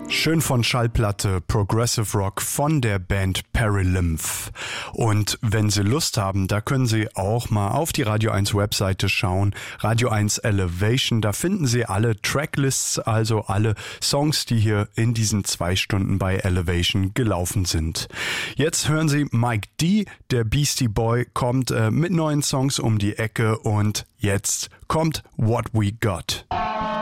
Schön von Schallplatte Progressive Rock von der Band Perilymph. Und wenn Sie Lust haben, da können Sie auch mal auf die Radio 1 Webseite schauen. Radio 1 Elevation, da finden Sie alle Tracklists, also alle Songs, die hier in diesen 2 Stunden bei Elevation gelaufen sind. Jetzt hören Sie Mike D., der Beastie Boy, kommt mit neuen Songs um die Ecke und jetzt kommt What We Got.